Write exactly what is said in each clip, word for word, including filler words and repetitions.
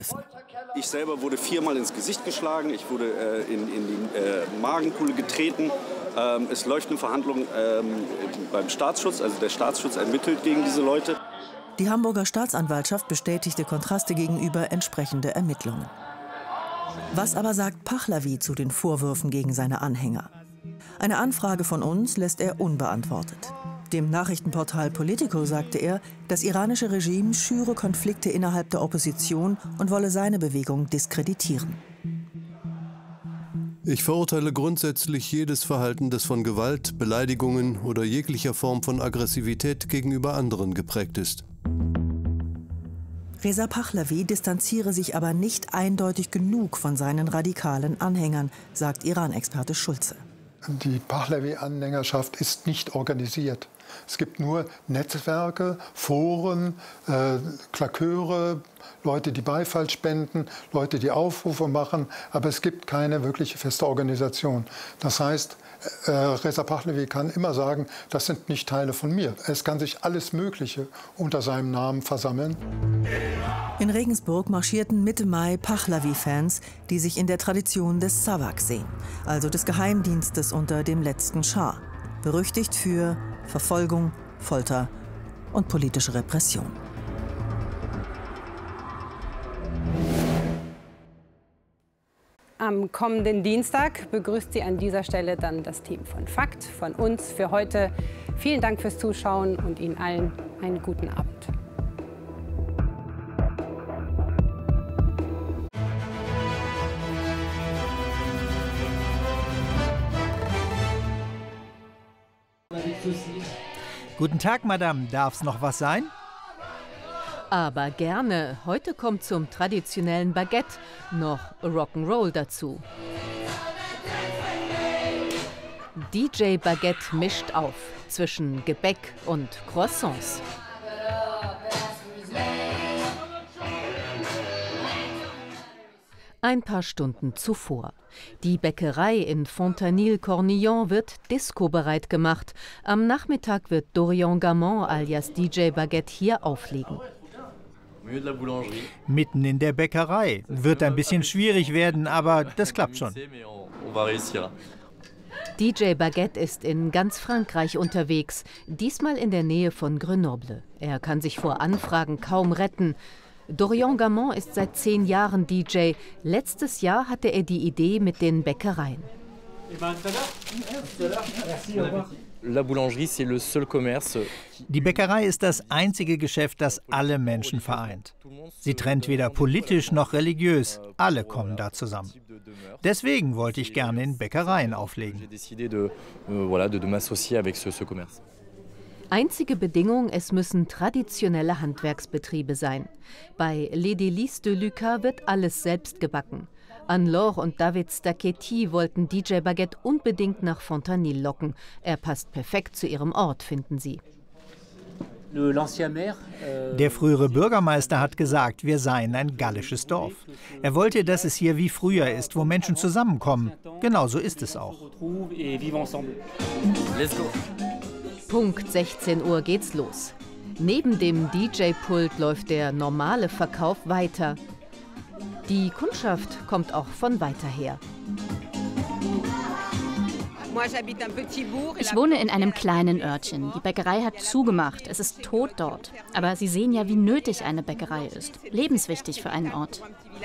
Ich selber wurde viermal ins Gesicht geschlagen, ich wurde äh, in, in die äh, Magenkuhle getreten. Ähm, es läuft eine Verhandlung ähm, beim Staatsschutz, also der Staatsschutz ermittelt gegen diese Leute. Die Hamburger Staatsanwaltschaft bestätigte Kontraste gegenüber entsprechende Ermittlungen. Was aber sagt Pahlavi zu den Vorwürfen gegen seine Anhänger? Eine Anfrage von uns lässt er unbeantwortet. Dem Nachrichtenportal Politico sagte er, das iranische Regime schüre Konflikte innerhalb der Opposition und wolle seine Bewegung diskreditieren. Ich verurteile grundsätzlich jedes Verhalten, das von Gewalt, Beleidigungen oder jeglicher Form von Aggressivität gegenüber anderen geprägt ist. Reza Pahlavi distanziere sich aber nicht eindeutig genug von seinen radikalen Anhängern, sagt Iran-Experte Schulze. Die Pahlavi-Anhängerschaft ist nicht organisiert. Es gibt nur Netzwerke, Foren, äh, Klaköre, Leute, die Beifall spenden, Leute, die Aufrufe machen, aber es gibt keine wirkliche feste Organisation. Das heißt, äh, Reza Pahlavi kann immer sagen, das sind nicht Teile von mir. Es kann sich alles Mögliche unter seinem Namen versammeln. In Regensburg marschierten Mitte Mai Pahlavi-Fans, die sich in der Tradition des Savak sehen, also des Geheimdienstes unter dem letzten Schah, berüchtigt für Verfolgung, Folter und politische Repression. Am kommenden Dienstag begrüßt Sie an dieser Stelle dann das Team von Fakt, von uns für heute. Vielen Dank fürs Zuschauen und Ihnen allen einen guten Abend. Guten Tag, Madame. Darf's noch was sein? Aber gerne. Heute kommt zum traditionellen Baguette noch Rock'n'Roll dazu. D J Baguette mischt auf zwischen Gebäck und Croissants. Ein paar Stunden zuvor. Die Bäckerei in Fontanil-Cornillon wird discobereit gemacht. Am Nachmittag wird Dorian Gamon alias D J Baguette hier auflegen. Mitten in der Bäckerei. Wird ein bisschen schwierig werden, aber das klappt schon. D J Baguette ist in ganz Frankreich unterwegs, diesmal in der Nähe von Grenoble. Er kann sich vor Anfragen kaum retten. Dorian Gamon ist seit zehn Jahren D J. Letztes Jahr hatte er die Idee mit den Bäckereien. Die Bäckerei ist das einzige Geschäft, das alle Menschen vereint. Sie trennt weder politisch noch religiös. Alle kommen da zusammen. Deswegen wollte ich gerne in Bäckereien auflegen. Einzige Bedingung, es müssen traditionelle Handwerksbetriebe sein. Bei Les Délices de Lucas wird alles selbst gebacken. Anne-Laure und David Stacchetti wollten D J Baguette unbedingt nach Fontanil locken. Er passt perfekt zu ihrem Ort, finden sie. Der frühere Bürgermeister hat gesagt, wir seien ein gallisches Dorf. Er wollte, dass es hier wie früher ist, wo Menschen zusammenkommen. Genau so ist es auch. Punkt sechzehn Uhr geht's los. Neben dem D J-Pult läuft der normale Verkauf weiter. Die Kundschaft kommt auch von weiter her. Ich wohne in einem kleinen Örtchen. Die Bäckerei hat zugemacht. Es ist tot dort. Aber Sie sehen ja, wie nötig eine Bäckerei ist. Lebenswichtig für einen Ort.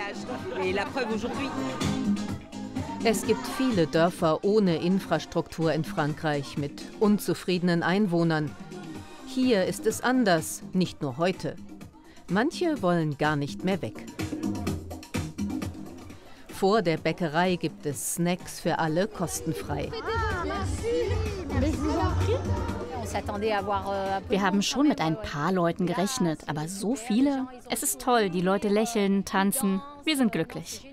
Es gibt viele Dörfer ohne Infrastruktur in Frankreich mit unzufriedenen Einwohnern. Hier ist es anders, nicht nur heute. Manche wollen gar nicht mehr weg. Vor der Bäckerei gibt es Snacks für alle kostenfrei. Wir haben schon mit ein paar Leuten gerechnet, aber so viele? Es ist toll, die Leute lächeln, tanzen. Wir sind glücklich.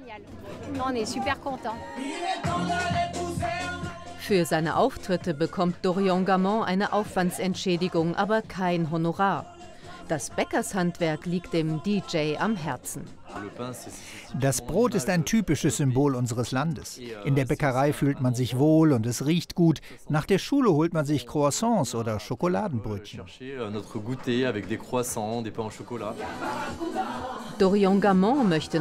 Für seine Auftritte bekommt Dorian Gamon eine Aufwandsentschädigung, aber kein Honorar. Das Bäckershandwerk liegt dem D J am Herzen. Das Brot ist ein typisches Symbol unseres Landes. In der Bäckerei fühlt man sich wohl und es riecht gut. Nach der Schule holt man sich Croissants oder Schokoladenbrötchen. Dorian Gamon möchte